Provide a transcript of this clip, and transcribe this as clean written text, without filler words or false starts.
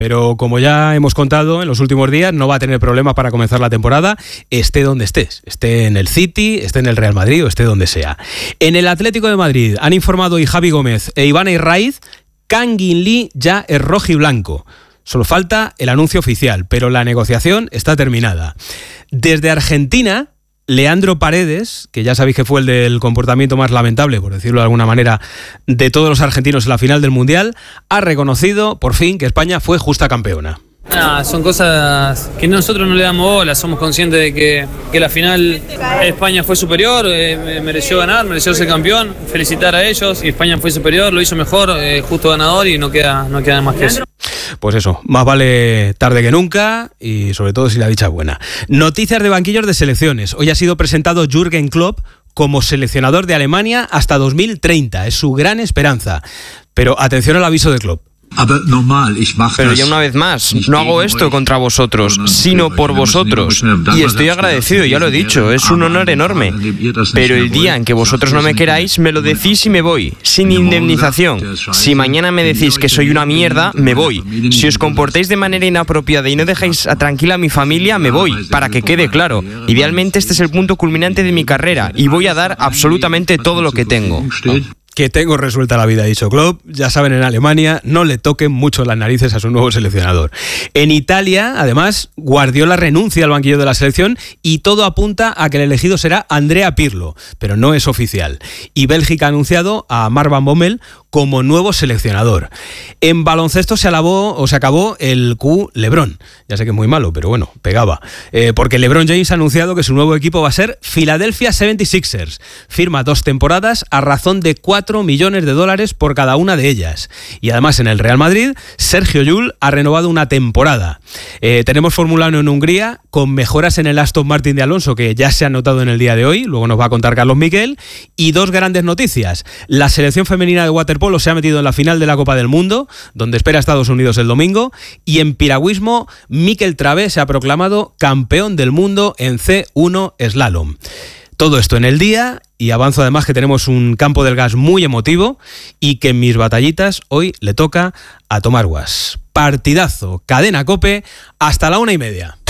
Pero como ya hemos contado en los últimos días, no va a tener problemas para comenzar la temporada, esté donde estés. Esté en el City, esté en el Real Madrid o esté donde sea. En el Atlético de Madrid han informado hoy Javi Gómez e Iván Herraiz, Kangin Lee ya es rojiblanco. Solo falta el anuncio oficial, pero la negociación está terminada. Desde Argentina, Leandro Paredes, que ya sabéis que fue el del comportamiento más lamentable, por decirlo de alguna manera, de todos los argentinos en la final del Mundial, ha reconocido por fin que España fue justa campeona. Son cosas que nosotros no le damos bola, somos conscientes de que la final España fue superior, mereció ganar, mereció ser campeón, felicitar a ellos, y España fue superior, lo hizo mejor, justo ganador y no queda más que eso. Pues eso, más vale tarde que nunca y sobre todo si la dicha es buena. Noticias de banquillos de selecciones. Hoy ha sido presentado Jürgen Klopp como seleccionador de Alemania hasta 2030. Es su gran esperanza. Pero atención al aviso de Klopp. Pero ya una vez más, no hago esto contra vosotros, sino por vosotros. Y estoy agradecido, ya lo he dicho, es un honor enorme. Pero el día en que vosotros no me queráis, me lo decís y me voy, sin indemnización. Si mañana me decís que soy una mierda, me voy. Si os comportáis de manera inapropiada y no dejáis tranquila a mi familia, me voy, para que quede claro. Idealmente este es el punto culminante de mi carrera y voy a dar absolutamente todo lo que tengo. Que tengo resuelta la vida, ha dicho Klopp. Ya saben, en Alemania no le toquen mucho las narices a su nuevo seleccionador. En Italia, además, Guardiola renuncia al banquillo de la selección y todo apunta a que el elegido será Andrea Pirlo, pero no es oficial. Y Bélgica ha anunciado a Marc Van Bommel como nuevo seleccionador. En baloncesto se acabó el Q LeBron. Ya sé que es muy malo, pero bueno, pegaba. Porque LeBron James ha anunciado que su nuevo equipo va a ser Philadelphia 76ers. Firma 2 temporadas a razón de $4 millones por cada una de ellas. Y además en el Real Madrid, Sergio Llull ha renovado una temporada. Tenemos Fórmula 1 en Hungría, con mejoras en el Aston Martin de Alonso, que ya se han notado en el día de hoy, luego nos va a contar Carlos Miquel, y 2 grandes noticias. La selección femenina de waterpolo se ha metido en la final de la Copa del Mundo, donde espera a Estados Unidos el domingo, y en piragüismo, Mikel Travé se ha proclamado campeón del mundo en C1 Slalom. Todo esto en el día, y avanzo además que tenemos un campo del gas muy emotivo y que en mis batallitas hoy le toca a Tomás Guas. Partidazo, Cadena COPE, hasta la 1:30.